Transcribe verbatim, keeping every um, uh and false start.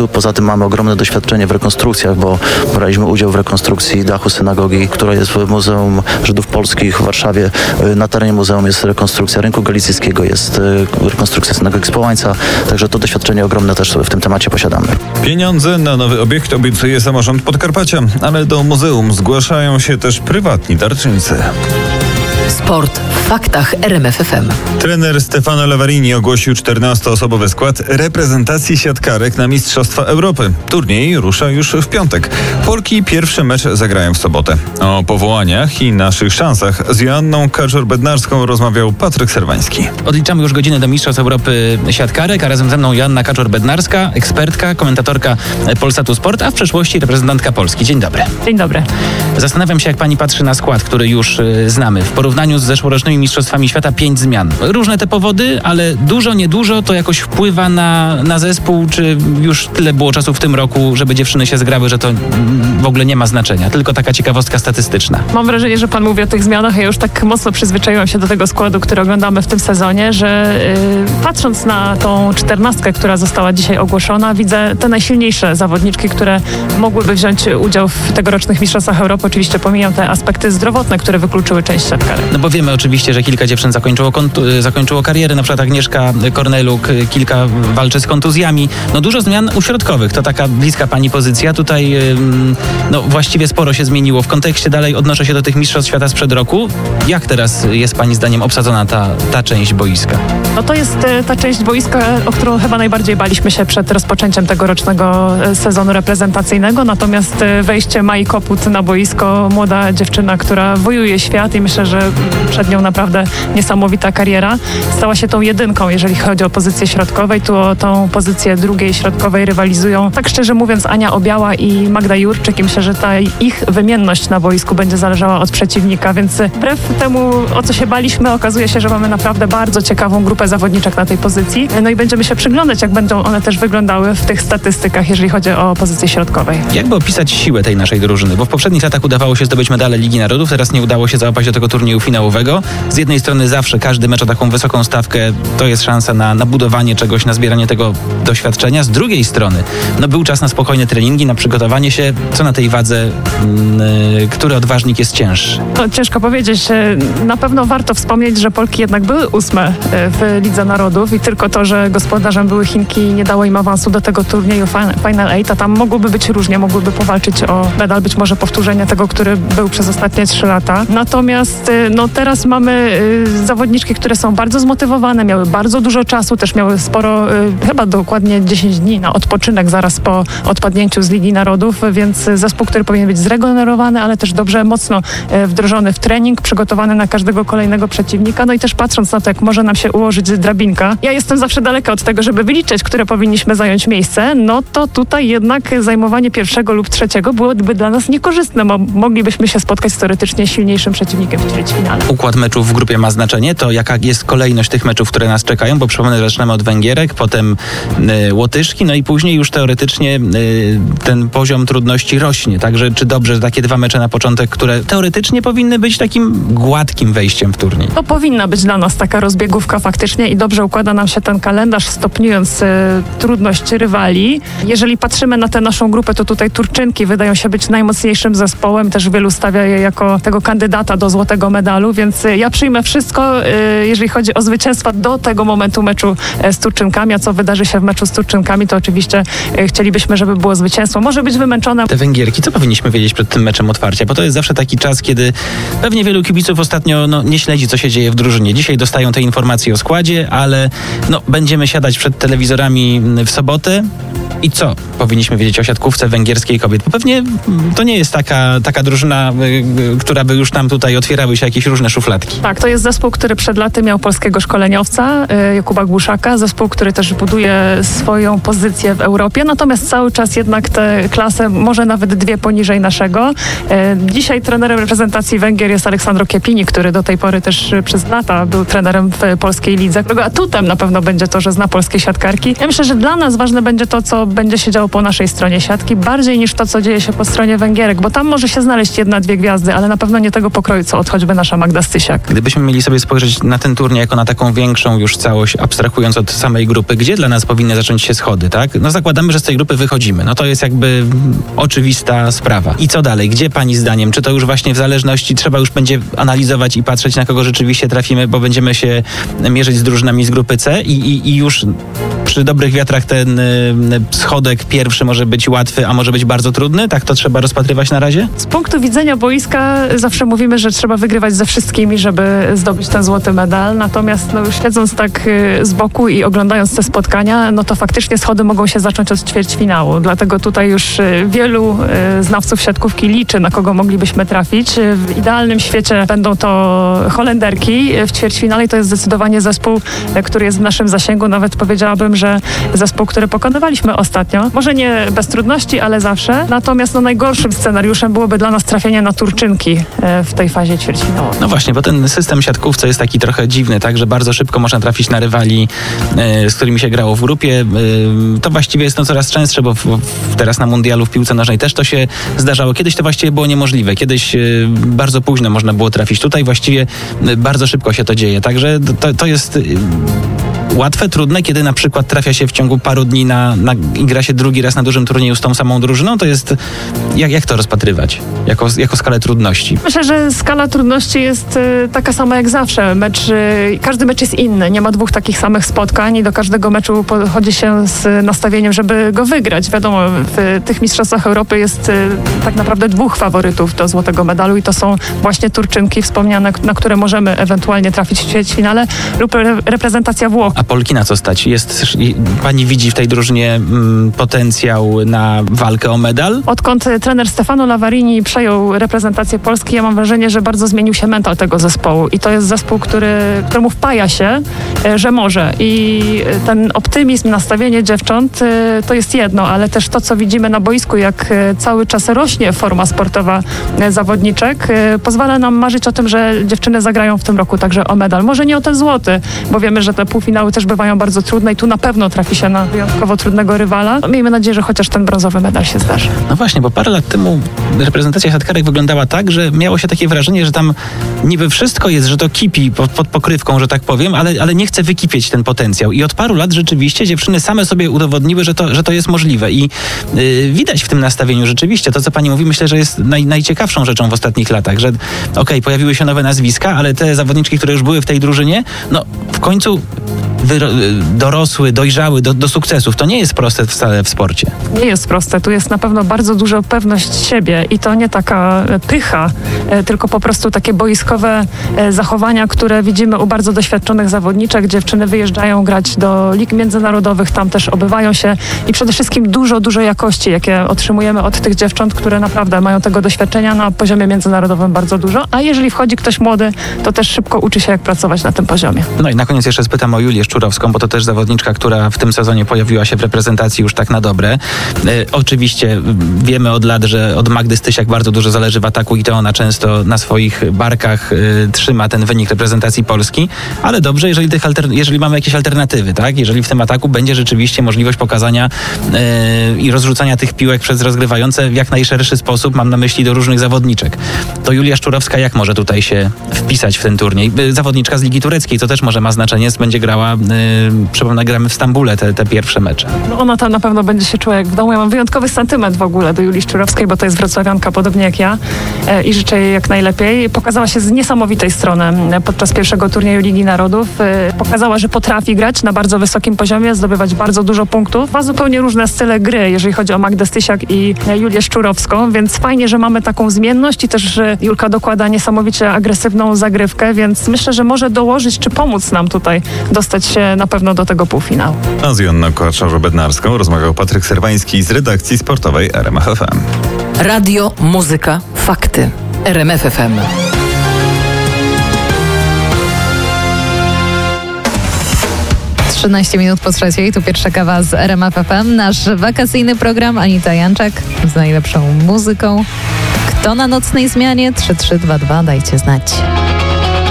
sportu. Poza tym mamy ogromne doświadczenie w rekonstrukcjach, bo braliśmy udział w rekonstrukcji dachu synagogi, która jest w Muzeum Żydów Polskich w Warszawie. Na terenie muzeum jest rekonstrukcja rynku galicyjskiego, jest rekonstrukcja synagogi z Połańca, także to doświadczenie ogromne też w tym temacie posiadamy. Pieniądze na nowy obiekt obiecuje samorząd Podkarpacia, ale do muzeum zgłaszają się też prywatni darczyńcy. Sport w faktach R M F F M. Trener Stefano Lavarini ogłosił czternastoosobowy skład reprezentacji siatkarek na Mistrzostwa Europy. Turniej rusza już w piątek. Polki pierwszy mecz zagrają w sobotę. O powołaniach i naszych szansach z Joanną Kaczor-Bednarską rozmawiał Patryk Serwański. Odliczamy już godziny do Mistrzostw Europy siatkarek, a razem ze mną Joanna Kaczor-Bednarska, ekspertka, komentatorka Polsatu Sport, a w przeszłości reprezentantka Polski. Dzień dobry. Dzień dobry. Zastanawiam się, jak pani patrzy na skład, który już y, znamy. W porównaniu z zeszłorocznymi Mistrzostwami Świata pięć zmian. Różne te powody, ale dużo, niedużo to jakoś wpływa na, na zespół, czy już tyle było czasu w tym roku, żeby dziewczyny się zgrały, że to w ogóle nie ma znaczenia. Tylko taka ciekawostka statystyczna. Mam wrażenie, że pan mówi o tych zmianach. Ja już tak mocno przyzwyczaiłam się do tego składu, który oglądamy w tym sezonie, że yy, patrząc na tą czternastkę, która została dzisiaj ogłoszona, widzę te najsilniejsze zawodniczki, które mogłyby wziąć udział w tegorocznych Mistrzostwach Europy. Oczywiście pomijam te aspekty zdrowotne, które wykluczyły część siatkarek. No bo wiemy oczywiście, że kilka dziewczyn zakończyło, kontu- zakończyło karierę, na przykład Agnieszka Korneluk, kilka walczy z kontuzjami. No dużo zmian uśrodkowych, to taka bliska pani pozycja. Tutaj ym, no właściwie sporo się zmieniło. W kontekście dalej odnoszę się do tych Mistrzostw Świata sprzed roku. Jak teraz jest pani zdaniem obsadzona ta, ta część boiska? No to jest ta część boiska, o którą chyba najbardziej baliśmy się przed rozpoczęciem tegorocznego sezonu reprezentacyjnego. Natomiast wejście Mai Koput na boisko, młoda dziewczyna, która wojuje świat i myślę, że przed nią naprawdę niesamowita kariera. Stała się tą jedynką, jeżeli chodzi o pozycję środkowej. Tu o tą pozycję drugiej środkowej rywalizują, tak szczerze mówiąc, Ania Obiała i Magda Jurczyk. I myślę, że ta ich wymienność na boisku będzie zależała od przeciwnika, więc wbrew temu, o co się baliśmy, okazuje się, że mamy naprawdę bardzo ciekawą grupę zawodniczek na tej pozycji. No i będziemy się przyglądać, jak będą one też wyglądały w tych statystykach, jeżeli chodzi o pozycję środkowej. Jakby opisać siłę tej naszej drużyny? Bo w poprzednich latach udawało się zdobyć medale Ligi Narodów, teraz nie udało się załapać do tego turnieju finałowego. Z jednej strony zawsze każdy mecz o taką wysoką stawkę to jest szansa na, na budowanie czegoś, na zbieranie tego doświadczenia. Z drugiej strony no był czas na spokojne treningi, na przygotowanie się. Co na tej wadze, yy, który odważnik jest cięższy? No, ciężko powiedzieć. Na pewno warto wspomnieć, że Polki jednak były ósme w Lidze Narodów i tylko to, że gospodarzem były Chinki, nie dało im awansu do tego turnieju Final Eight, a tam mogłoby być różnie, mogłyby powalczyć o medal, być może powtórzenie tego, który był przez ostatnie trzy lata. Natomiast no teraz mamy y, zawodniczki, które są bardzo zmotywowane, miały bardzo dużo czasu, też miały sporo, y, chyba dokładnie dziesięć dni na odpoczynek zaraz po odpadnięciu z Ligi Narodów, więc zespół, który powinien być zregenerowany, ale też dobrze, mocno y, wdrożony w trening, przygotowany na każdego kolejnego przeciwnika. No i też patrząc na to, jak może nam się ułożyć drabinka. Ja jestem zawsze daleka od tego, żeby wyliczyć, które powinniśmy zająć miejsce, no to tutaj jednak zajmowanie pierwszego lub trzeciego byłoby dla nas niekorzystne, bo moglibyśmy się spotkać z teoretycznie silniejszym przeciwnikiem w ćwierćfinale. Układ meczów w grupie ma znaczenie, to jaka jest kolejność tych meczów, które nas czekają, bo przypomnę, że zaczynamy od Węgierek, potem y, Łotyszki, no i później już teoretycznie y, ten poziom trudności rośnie. Także czy dobrze, że takie dwa mecze na początek, które teoretycznie powinny być takim gładkim wejściem w turniej? To powinna być dla nas taka rozbiegówka faktycznie i dobrze układa nam się ten kalendarz, stopniując y, trudność rywali. Jeżeli patrzymy na tę naszą grupę, to tutaj Turczynki wydają się być najmocniejszym zespołem, też wielu stawia je jako tego kandydata do złotego medalu, więc ja przyjmę wszystko, jeżeli chodzi o zwycięstwa do tego momentu meczu z Turczynkami, a co wydarzy się w meczu z Turczynkami, to oczywiście chcielibyśmy, żeby było zwycięstwo. Może być wymęczone. Te Węgierki, co powinniśmy wiedzieć przed tym meczem otwarcia? Bo to jest zawsze taki czas, kiedy pewnie wielu kibiców ostatnio no, nie śledzi, co się dzieje w drużynie. Dzisiaj dostają te informacje o składzie, ale no, będziemy siadać przed telewizorami w sobotę. I co powinniśmy wiedzieć o siatkówce węgierskiej kobiet? Bo pewnie to nie jest taka, taka drużyna, y, która by już nam tutaj otwierały się jakieś różne szufladki. Tak, to jest zespół, który przed laty miał polskiego szkoleniowca, y, Jakuba Głuszaka. Zespół, który też buduje swoją pozycję w Europie. Natomiast cały czas jednak tę klasę, może nawet dwie poniżej naszego. Y, dzisiaj trenerem reprezentacji Węgier jest Aleksandro Kiepini, który do tej pory też przez lata był trenerem w polskiej lidze. Atutem na pewno będzie to, że zna polskie siatkarki. Ja myślę, że dla nas ważne będzie to, co co będzie się działo po naszej stronie siatki, bardziej niż to, co dzieje się po stronie Węgierek, bo tam może się znaleźć jedna, dwie gwiazdy, ale na pewno nie tego pokroju, co od choćby nasza Magda Stysiak. Gdybyśmy mieli sobie spojrzeć na ten turniej jako na taką większą już całość, abstrahując od samej grupy, gdzie dla nas powinny zacząć się schody, tak? No zakładamy, że z tej grupy wychodzimy. No to jest jakby oczywista sprawa. I co dalej? Gdzie pani zdaniem? Czy to już właśnie w zależności trzeba już będzie analizować i patrzeć, na kogo rzeczywiście trafimy, bo będziemy się mierzyć z drużynami z grupy C i, i, i już przy dobrych wiatrach ten y, schodek pierwszy może być łatwy, a może być bardzo trudny? Tak to trzeba rozpatrywać na razie? Z punktu widzenia boiska zawsze mówimy, że trzeba wygrywać ze wszystkimi, żeby zdobyć ten złoty medal. Natomiast no, śledząc tak y, z boku i oglądając te spotkania, no to faktycznie schody mogą się zacząć od ćwierćfinału. Dlatego tutaj już y, wielu y, znawców siatkówki liczy, na kogo moglibyśmy trafić. Y, w idealnym świecie będą to Holenderki. W ćwierćfinale to jest zdecydowanie zespół, y, który jest w naszym zasięgu. Nawet powiedziałabym, że zespół, który pokonywaliśmy ostatnio. Może nie bez trudności, ale zawsze. Natomiast no, najgorszym scenariuszem byłoby dla nas trafienie na Turczynki y, w tej fazie ćwierćfinałowej. No właśnie, bo ten system siatkówce jest taki trochę dziwny, tak, że bardzo szybko można trafić na rywali, y, z którymi się grało w grupie. Y, to właściwie jest no coraz częstsze, bo w, w, teraz na mundialu w piłce nożnej też to się zdarzało. Kiedyś to właściwie było niemożliwe. Kiedyś y, bardzo późno można było trafić. Tutaj właściwie y, bardzo szybko się to dzieje. Także to, to jest y, łatwe, trudne, kiedy na przykład trafia się w ciągu paru dni na, na, i gra się drugi raz na dużym turnieju z tą samą drużyną. To jest, jak, jak to rozpatrywać? Jako, jako skalę trudności? Myślę, że skala trudności jest y, taka sama jak zawsze. Mecz, y, każdy mecz jest inny. Nie ma dwóch takich samych spotkań i do każdego meczu podchodzi się z nastawieniem, żeby go wygrać. Wiadomo, w tych mistrzostwach Europy jest y, tak naprawdę dwóch faworytów do złotego medalu i to są właśnie Turczynki wspomniane, na które możemy ewentualnie trafić w ćwierćfinale lub re- reprezentacja Włoch. A Polki na co stać? Jest, pani widzi w tej drużynie mm, potencjał na walkę o medal? Odkąd trener Stefano Lavarini przejął reprezentację Polski, ja mam wrażenie, że bardzo zmienił się mental tego zespołu i to jest zespół, który, któremu wpaja się, że może i ten optymizm, nastawienie dziewcząt to jest jedno, ale też to, co widzimy na boisku, jak cały czas rośnie forma sportowa zawodniczek, pozwala nam marzyć o tym, że dziewczyny zagrają w tym roku także o medal. Może nie o ten złoty, bo wiemy, że te półfinały też bywają bardzo trudne i tu na pewno trafi się na wyjątkowo trudnego rywala. Miejmy nadzieję, że chociaż ten brązowy medal się zdarzy. No właśnie, bo parę lat temu reprezentacja siatkarek wyglądała tak, że miało się takie wrażenie, że tam niby wszystko jest, że to kipi pod, pod pokrywką, że tak powiem, ale, ale nie chce wykipieć ten potencjał. I od paru lat rzeczywiście dziewczyny same sobie udowodniły, że to, że to jest możliwe. I yy, widać w tym nastawieniu rzeczywiście to, co pani mówi, myślę, że jest naj, najciekawszą rzeczą w ostatnich latach, że okej, okay, pojawiły się nowe nazwiska, ale te zawodniczki, które już były w tej drużynie, no w końcu dorosły, dojrzały do, do sukcesów. To nie jest proste wcale w sporcie. Nie jest proste. Tu jest na pewno bardzo duża pewność siebie i to nie taka pycha, tylko po prostu takie boiskowe zachowania, które widzimy u bardzo doświadczonych zawodniczek. Dziewczyny wyjeżdżają grać do lig międzynarodowych, tam też obywają się i przede wszystkim dużo, dużo jakości, jakie otrzymujemy od tych dziewcząt, które naprawdę mają tego doświadczenia na poziomie międzynarodowym bardzo dużo, a jeżeli wchodzi ktoś młody, to też szybko uczy się, jak pracować na tym poziomie. No i na koniec jeszcze spytam o Julię Szczurowską, bo to też zawodniczka, która w tym sezonie pojawiła się w reprezentacji już tak na dobre. E, oczywiście wiemy od lat, że od Magdy Stysiak bardzo dużo zależy w ataku i to ona często na swoich barkach e, trzyma ten wynik reprezentacji Polski, ale dobrze, jeżeli, tych alter- jeżeli mamy jakieś alternatywy, tak? Jeżeli w tym ataku będzie rzeczywiście możliwość pokazania e, i rozrzucania tych piłek przez rozgrywające w jak najszerszy sposób, mam na myśli do różnych zawodniczek. To Julia Szczurowska jak może tutaj się wpisać w ten turniej? E, zawodniczka z Ligi Tureckiej, to też może ma znaczenie, będzie grała, e, przypomnę, gramy w Stambule te, te pierwsze mecze. No ona tam na pewno będzie się czuła jak w domu. Ja mam wyjątkowy sentyment w ogóle do Julii Szczurowskiej, bo to jest wrocławianka, podobnie jak ja e, i życzę jej jak najlepiej. Pokazała się z niesamowitej strony podczas pierwszego turnieju Ligi Narodów. E, pokazała, że potrafi grać na bardzo wysokim poziomie, zdobywać bardzo dużo punktów. Ma zupełnie różne style gry, jeżeli chodzi o Magdę Stysiak i Julię Szczurowską, więc fajnie, że mamy taką zmienność i też, że Julka dokłada niesamowicie agresywną zagrywkę, więc myślę, że może dołożyć czy pomóc nam tutaj dostać się na pewno do tego półfinału. A z Joanną Kołaczarzą-Bednarską rozmawiał Patryk Serwański z redakcji sportowej R M F F M. Radio, muzyka, fakty. R M F F M. trzynaście minut po trzeciej, tu pierwsza kawa z R M F F M. Nasz wakacyjny program, Anita Janczak z najlepszą muzyką. Kto na nocnej zmianie? trzy trzy dwa dwa, dajcie znać.